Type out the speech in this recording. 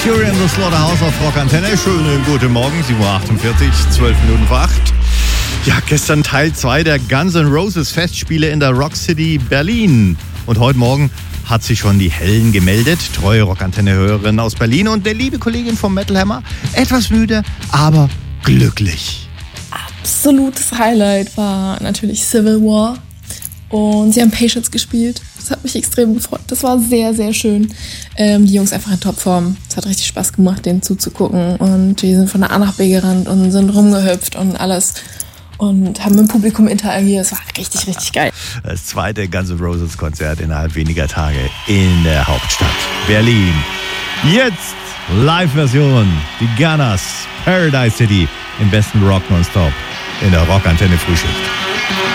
Fury in the Slaughterhouse auf Rock Antenne. Schönen guten Morgen, 7:48 Uhr, 12 Minuten vor 8. Ja, gestern Teil 2 der Guns N' Roses Festspiele in der Rock City Berlin. Und heute Morgen hat sich schon die Helen gemeldet, treue Rock Antenne-Hörerin aus Berlin und der liebe Kollegin vom Metal Hammer. Etwas müde, aber glücklich. Absolutes Highlight war natürlich Civil War. Und sie haben Patience gespielt. Das hat mich extrem gefreut. Das war sehr, sehr schön. Die Jungs einfach in Topform. Es hat richtig Spaß gemacht, denen zuzugucken. Und die sind von A nach B gerannt und sind rumgehüpft und alles. Und haben mit dem Publikum interagiert. Es war richtig, richtig geil. Das zweite Guns N' Roses Konzert innerhalb weniger Tage in der Hauptstadt Berlin. Jetzt Live-Version. Die Gunners, Paradise City im besten Rock nonstop in der Rock Antenne Frühschicht.